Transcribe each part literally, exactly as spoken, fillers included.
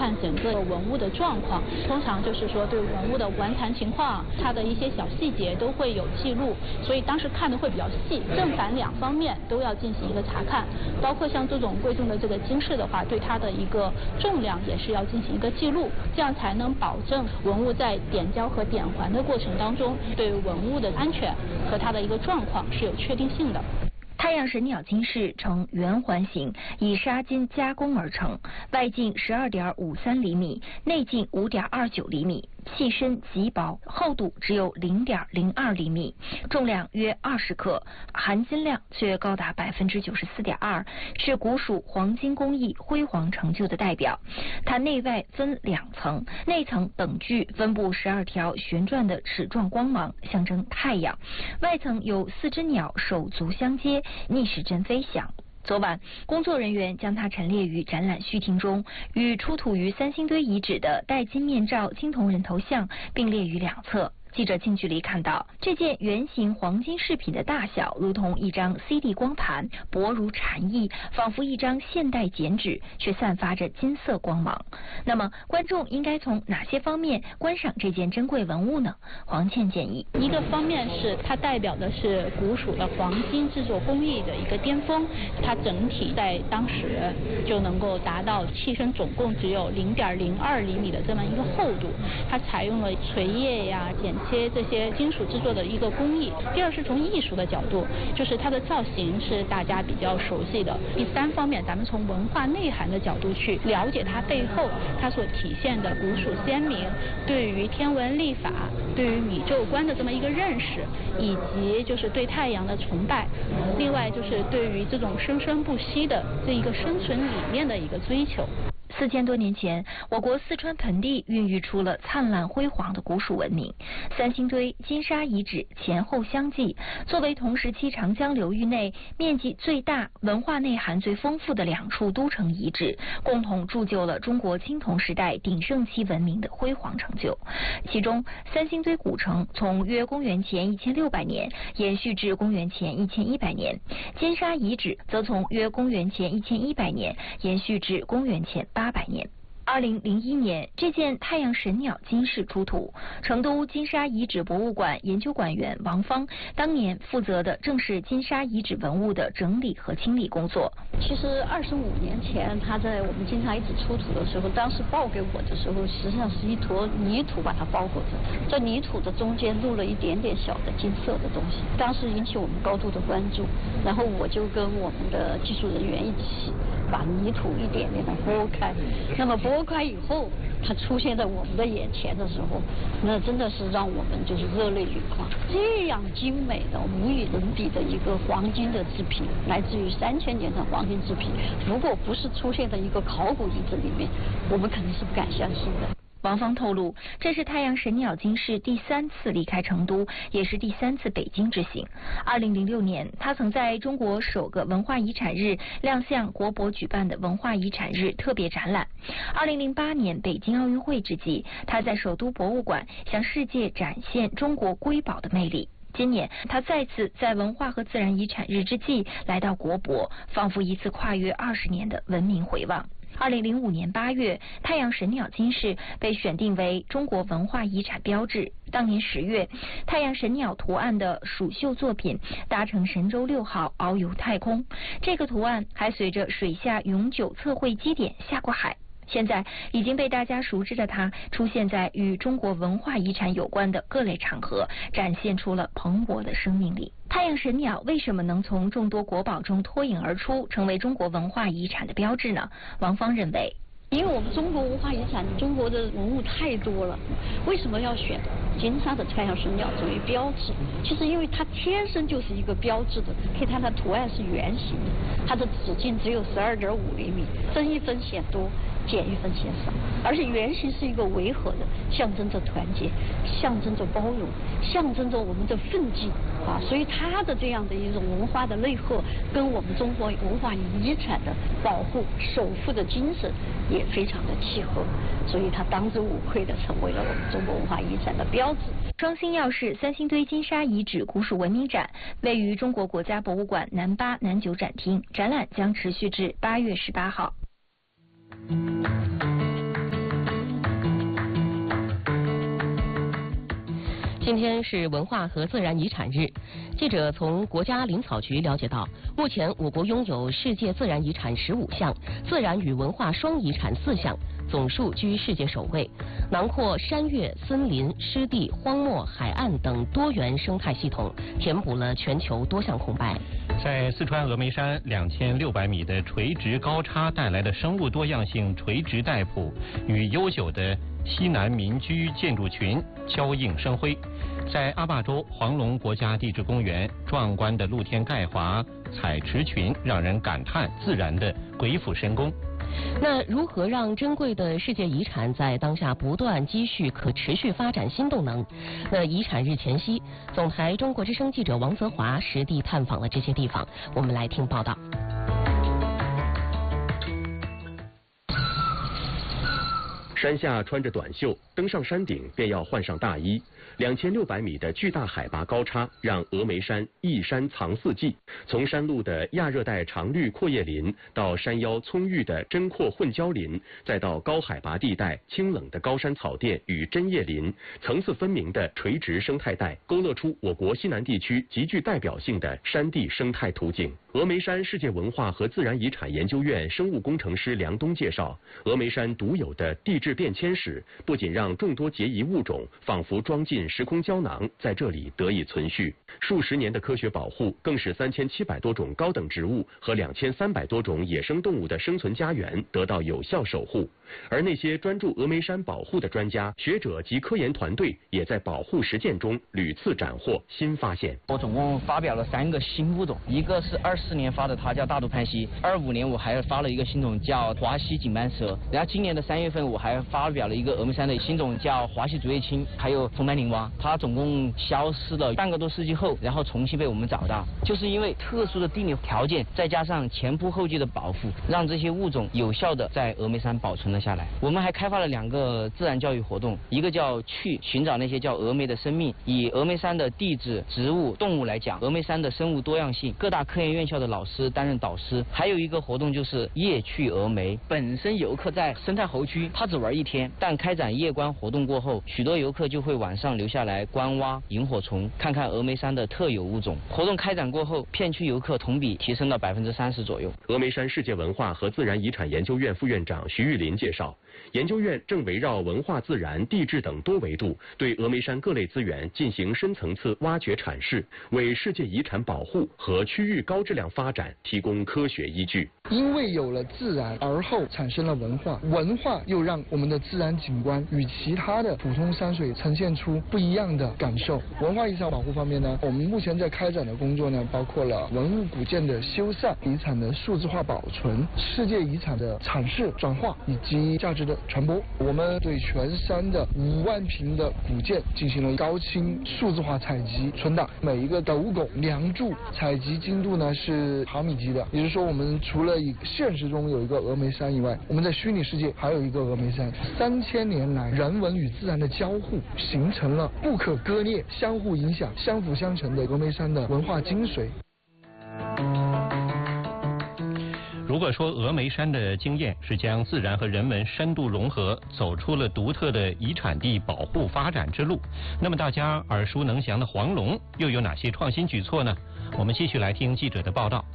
看整个文物的状况，通常就是说对文物的完残情况，它的一些小细节都会有记录，所以当时看的会比较细，正反两方面都要进行一个查看，包括像这种贵重的这个金饰的话，对它的一个重量也是要进行一个记录，这样才能保证文物在点交和点还的过程当中，对文物的安全和它的一个状况是有确定性的。 太阳神鸟金饰呈圆环形，以纱金加工而成，外径十二点五三厘米，内径五点二九厘米，器身极薄，厚度只有零点零二厘米，重量约二十克，含金量却高达百分之九十四点二，是古蜀黄金工艺辉煌成就的代表。它内外分两层，内层等距分布十二条旋转的齿状光芒，象征太阳；外层有四只鸟手足相接，逆时针飞翔。昨晚，工作人员将它陈列于展览序厅中，与出土于三星堆遗址的戴金面罩青铜人头像并列于两侧。记者近距离看到，这件圆形黄金饰品的大小如同一张 C D 光盘，薄如蝉翼，仿佛一张现代剪纸，却散发着金色光芒。那么，观众应该从哪些方面观赏这件珍贵文物呢？黄倩建议， 一个方面是它代表的是古蜀的黄金制作工艺的一个巅峰，它整体在当时就能够达到器身总共只有零点零二厘米的这么一个厚度，它采用了锤叶呀、剪切这些金属制作的一个工艺。第二是从艺术的角度，就是它的造型是大家比较熟悉的。第三方面，咱们从文化内涵的角度去了解它背后它所体现的古蜀先民对于天文历法、对于宇宙观的这么一个认识，以及就是对太阳的崇拜，另外就是对于这种生生不息的这一个生存理念的一个追求。 四千多年前，我国四川盆地孕育出了灿烂辉煌的古蜀文明。三星堆、金沙遗址前后相继，作为同时期长江流域内面积最大、文化内涵最丰富的两处都城遗址，共同铸就了中国青铜时代鼎盛期文明的辉煌成就。其中，三星堆古城从约公元前一千六百年延续至公元前一千一百年，金沙遗址则从约公元前一千一百年延续至公元前八百年。二零零一年，这件太阳神鸟金饰出土，成都金沙遗址博物馆研究馆员王芳当年负责的正是金沙遗址文物的整理和清理工作。 其实二十五年前，他在我们金沙遗址出土的时候，当时报给我的时候，实际上是一坨泥土把它包裹着，这泥土的中间露了一点点小的金色的东西，当时引起我们高度的关注，然后我就跟我们的技术人员一起把泥土一点点的拨开，那么拨开以后，它出现在我们的眼前的时候，那真的是让我们就是热泪盈眶。这样精美的、无与伦比的一个黄金的制品，来自于三千年的黄金制品，如果不是出现在一个考古遗址里面，我们肯定是不敢相信的。 王芳透露，这是太阳神鸟金饰第三次离开成都，也是第三次北京之行。二零零六年，他曾在中国首个文化遗产日亮相国博举办的文化遗产日特别展览。二零零八年北京奥运会之际，他在首都博物馆向世界展现中国瑰宝的魅力。今年，他再次在文化和自然遗产日之际来到国博，仿佛一次跨越二十年的文明回望。二零零五年八月，太阳神鸟金饰被选定为中国文化遗产标志。当年十月，太阳神鸟图案的蜀绣作品搭乘神舟六号遨游太空，这个图案还随着水下永久测绘基点下过海。现在已经被大家熟知的它，出现在与中国文化遗产有关的各类场合，展现出了蓬勃的生命力。太阳神鸟为什么能从众多国宝中脱颖而出，成为中国文化遗产的标志呢？王芳认为， 因为我们中国文化遗产，中国的文物太多了，为什么要选金沙的太阳神鸟作为标志？其实因为它天生就是一个标志的，可以看它图案是圆形的，它的直径只有十二点五厘米，增一分显多，减一分显少，而且圆形是一个维和的，象征着团结，象征着包容，象征着我们的奋进啊，所以它的这样的一种文化的内核，跟我们中国文化遗产的保护守护的精神也非常的契合，所以它当之无愧的成为了我们中国文化遗产的标志。 双星耀世三星堆金沙遗址古蜀文明展位于中国国家博物馆南八、南九展厅，展览将持续至八月十八号。 今天是文化和自然遗产日，记者从国家林草局了解到，目前我国拥有世界自然遗产十五项，自然与文化双遗产四项，总数居世界首位，囊括山岳、森林、湿地、荒漠、海岸等多元生态系统，填补了全球多项空白。 在四川峨眉山两千六百米的垂直高差带来的生物多样性垂直带谱，与悠久的西南民居建筑群交映生辉。在阿坝州黄龙国家地质公园，壮观的露天盖华采池群让人感叹自然的鬼斧神工。 那如何让珍贵的世界遗产在当下不断积蓄可持续发展新动能？那遗产日前夕，总台中国之声记者王泽华实地探访了这些地方，我们来听报道。 山下穿着短袖，登上山顶便要换上大衣。两千六百米的巨大海拔高差，让峨眉山一山藏四季。从山路的亚热带常绿阔叶林，到山腰葱郁的针阔混交林，再到高海拔地带清冷的高山草甸与针叶林，层次分明的垂直生态带，勾勒出我国西南地区极具代表性的山地生态图景。峨眉山世界文化和自然遗产研究院生物工程师梁东介绍，峨眉山独有的地质变迁史，不仅让众多孑遗物种仿佛装进时空胶囊，在这里得以存续。数十年的科学保护，更使三千七百多种高等植物和两千三百多种野生动物的生存家园得到有效守护。而那些专注峨眉山保护的专家、学者及科研团队，也在保护实践中屡次斩获新发现。 我总共发表了三个新物种，一个是二四年发的，它叫大肚攀蜥；二五年我还发了一个新种叫华西锦斑蛇，然后今年的三月份我还发表了一个峨眉山的新种叫华西竹叶青，还有红斑羚蛙。它总共消失了半个多世纪后，然后重新被我们找到，就是因为特殊的地理条件，再加上前仆后继的保护，让这些物种有效的在峨眉山保存了下来。我们还开发了两个自然教育活动，一个叫去寻找那些叫峨眉的生命，以峨眉山的地质、植物、动物来讲，峨眉山的生物多样性，各大科研院校的老师担任导师。还有一个活动就是夜去峨眉，本身游客在生态猴区他只玩一天，但开展夜观活动过后，许多游客就会晚上留下来观蛙、萤火虫，看看峨眉山的特有物种。活动开展过后，片区游客同比提升了百分之三十左右。 峨眉山世界文化和自然遗产研究院副院长徐玉林介绍，研究院正围绕文化、自然、地质等多维度，对峨眉山各类资源进行深层次挖掘阐释，为世界遗产保护和区域高质量发展提供科学依据。 因为有了自然，而后产生了文化，文化又让我们的自然景观与其他的普通山水呈现出不一样的感受。文化遗产保护方面呢，我们目前在开展的工作呢，包括了文物古建的修缮、遗产的数字化保存、世界遗产的阐释、转化以及价值的传播。我们对全山的五万坪的古建进行了高清数字化采集存档，每一个斗拱、梁柱采集精度呢是毫米级的，也就是说，我们除了以现实中有一个峨眉山以外，我们在虚拟世界还有一个峨眉山。三千年来，人文与自然的交互，形成了不可割裂、相互影响、相辅相成的峨眉山的文化精髓。 如果说峨眉山的经验是将自然和人文深度融合，走出了独特的遗产地保护发展之路，那么大家耳熟能详的黄龙又有哪些创新举措呢？我们继续来听记者的报道。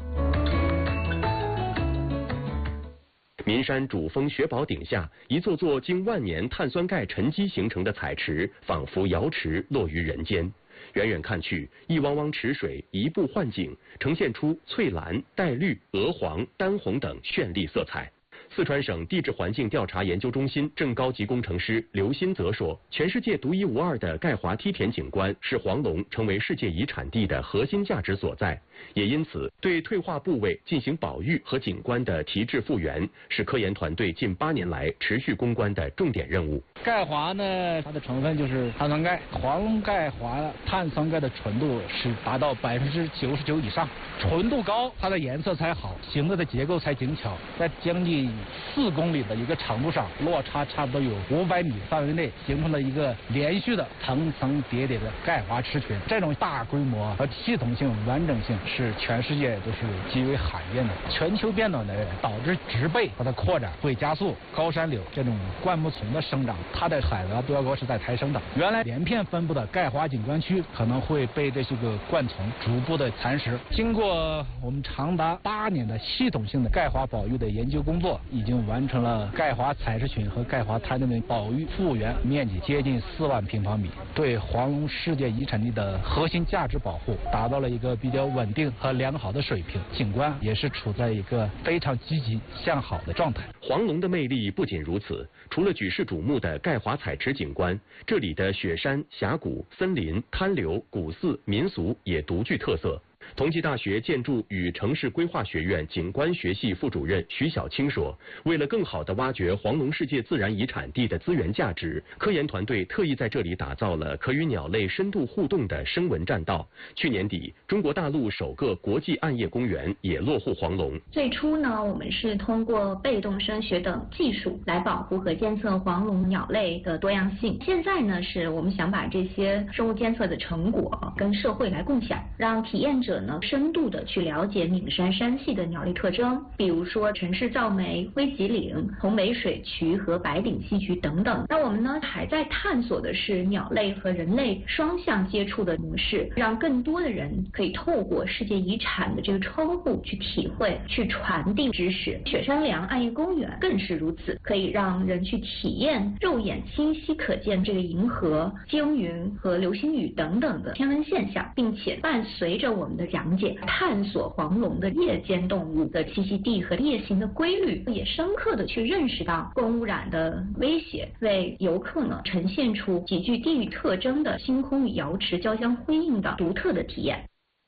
岷山主峰雪宝顶下，一座座经万年碳酸钙沉积形成的彩池，仿佛瑶池落于人间。远远看去，一汪汪池水移步换景，呈现出翠蓝、带绿、鹅黄、丹红等绚丽色彩。四川省地质环境调查研究中心正高级工程师刘新泽说，全世界独一无二的盖华梯田景观是黄龙成为世界遗产地的核心价值所在，也因此对退化部位进行保育和景观的提质复原，是科研团队近八年来持续攻关的重点任务。 钙华呢，它的成分就是碳酸钙，黄龙钙华碳酸钙的纯度是达到百分之九十九以上，纯度高，它的颜色才好，形的的结构才精巧，在将近四公里的一个长度上，落差差不多有五百米范围内形成了一个连续的层层叠叠的钙华池群。这种大规模和系统性完整性是全世界都是极为罕见的。全球变暖的导致植被它的扩展会加速高山柳这种灌木丛的生长，它的海拔标高是在抬升的。原来连片分布的钙华景观区可能会被这些个灌丛逐步的蚕食。经过我们长达八年的系统性的钙华保育的研究工作，已经完成了钙华采石群和钙华滩的保育复原面积接近四万平方米，对黄龙世界遗产地的核心价值保护达到了一个比较稳定和良好的水平，景观也是处在一个非常积极向好的状态。 黄龙的魅力不仅如此，除了举世瞩目的钙华采池景观，这里的雪山、峡谷、森林、滩流、古寺、民俗也独具特色。同济大学建筑与城市规划学院景观学系副主任徐小青说，为了更好地挖掘黄龙世界自然遗产地的资源价值，科研团队特意在这里打造了可与鸟类深度互动的声纹栈道。去年底，中国大陆首个国际暗夜公园也落户黄龙。 最初呢，我们是通过被动声学等技术来保护和监测黄龙鸟类的多样性。现在呢，是我们想把这些生物监测的成果跟社会来共享，让体验者呢深度的去了解岷山山系的鸟类特征，比如说城市噪鹂、灰脊岭、红眉水渠和白顶溪渠等等。那我们呢还在探索的是鸟类和人类双向接触的模式，让更多的人可以透过世界遗产的这个窗户去体会、去传递知识。雪山梁暗夜公园更是如此，可以让人去体验肉眼清晰可见这个银河、惊云和流星雨等等的天文现象，并且伴随着我们的讲解，探索黄龙的夜间动物的栖息地和夜行的规律，也深刻的去认识到光污染的威胁，为游客呢呈现出极具地域特征的星空与瑶池交相辉映的独特的体验。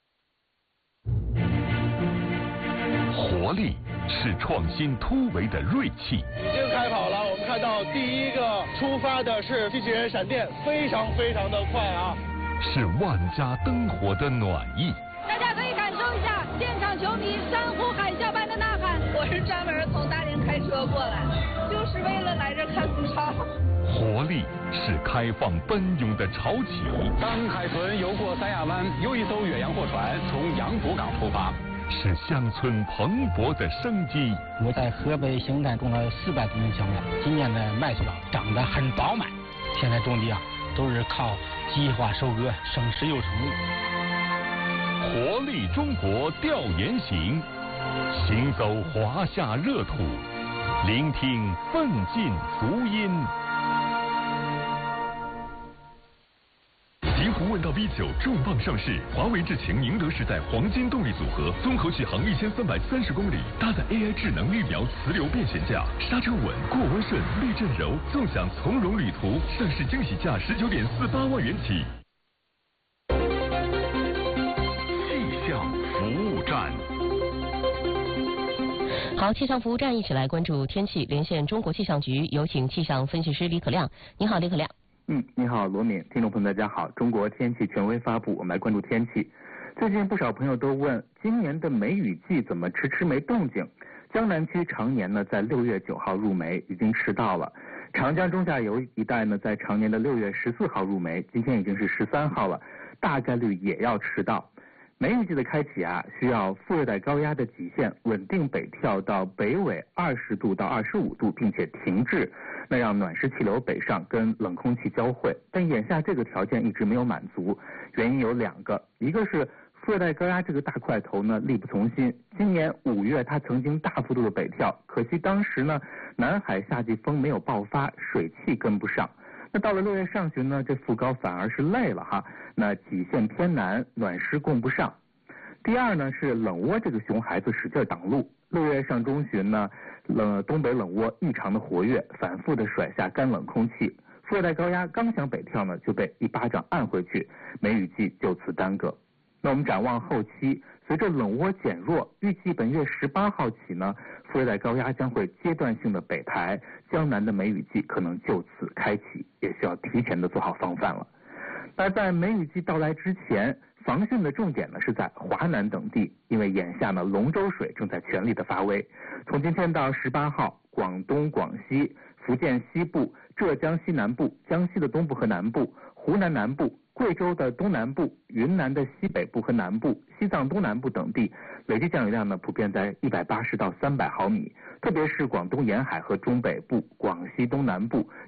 活力是创新突围的锐气。 已经开跑了，我们看到第一个出发的是机器人闪电，非常非常的快啊！ 是万家灯火的暖意。 大家可以感受一下现场球迷山呼海啸般的呐喊。我是专门从大连开车过来，就是为了来这看风潮。 活力是开放奔涌的潮起。 当海豚游过三亚湾，又一艘远洋货船从洋浦港出发。 是乡村蓬勃的生机。 我在河北邢台种了四百多亩小麦，今年的麦穗长得很饱满。现在种地啊，都是靠机械化收割，省时又省力。 活力中国调研行，行走华夏热土，聆听奋进足音。极狐问道 V 九重磅上市，华为智擎宁德时代黄金动力组合，综合续航一千三百三十公里，搭载 A I 智能预瞄磁流变悬架，刹车稳，过弯顺，避震柔，纵享从容旅途。上市惊喜价十九点四八万元起。 气象服务站。 好，气象服务站一起来关注天气，连线中国气象局，有请气象分析师李可亮。你好，李可亮。 嗯，你好，罗敏，听众朋友大家好。中国天气权威发布，我们来关注天气。最近不少朋友都问，今年的梅雨季怎么迟迟没动静？江南区常年呢在六月九号入梅，已经迟到了。长江中下游一带呢在常年的六月十四号入梅，今天已经是十三号了，大概率也要迟到。梅雨季的开启啊，需要副热带高压的极限稳定北跳到北纬二十度到二十五度，并且停滞，那让暖湿气流北上跟冷空气交汇。但眼下这个条件一直没有满足，原因有两个，一个是副热带高压这个大块头呢力不从心，今年五月它曾经大幅度的北跳，可惜当时呢南海夏季风没有爆发，水汽跟不上。那到了六月上旬呢，这副高反而是累了哈，那极限偏南，暖湿供不上。第二呢是冷涡这个熊孩子使劲挡路，六月上中旬呢，冷东北冷涡异常的活跃，反复的甩下干冷空气，副热带高压刚想北跳呢，就被一巴掌按回去，梅雨季就此耽搁。那我们展望后期，随着冷涡减弱，预计本月十八号起呢，副热带高压将会阶段性的北抬，江南的梅雨季可能就此开启，也需要提前的做好防范了。那在梅雨季到来之前，防汛的重点呢是在华南等地，因为眼下呢龙舟水正在全力的发威。从今天到十八号， 广东、广西、福建西部、浙江西南部、江西的东部和南部、湖南南部、贵州的东南部、云南的西北部和南部、西藏东南部等地，累计降雨量呢普遍在一百八十到三百毫米。特别是广东沿海和中北部、广西东南部、